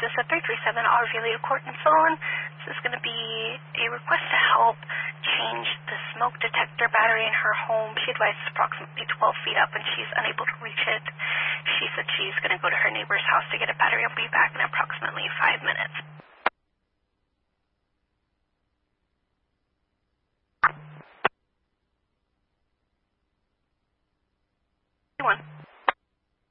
This is 337 Aurelia Court in Solon. This is going to be a request to help change the smoke detector battery in her home. She advised it's approximately 12 feet up and she's unable to reach it. She said she's going to go to her neighbor's house to get a battery and be back in approximately 5 minutes. One.